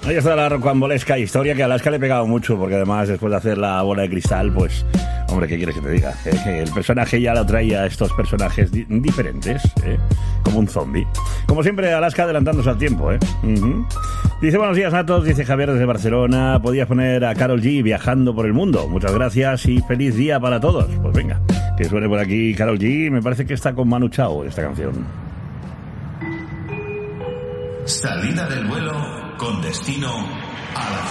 Ahí está la rocambolesca historia que a Alaska le he pegado mucho, porque además después de hacer la bola de cristal, pues, hombre, ¿qué quieres que te diga? El personaje ya lo traía a estos personajes diferentes, como un zombie. Como siempre, Alaska adelantándose al tiempo, Dice, buenos días, Natos, dice Javier desde Barcelona. Podías poner a Karol G viajando por el mundo. Muchas gracias y feliz día para todos. Pues venga, que suene por aquí Karol G. Me parece que está con Manu Chao esta canción. Salida del vuelo con destino a la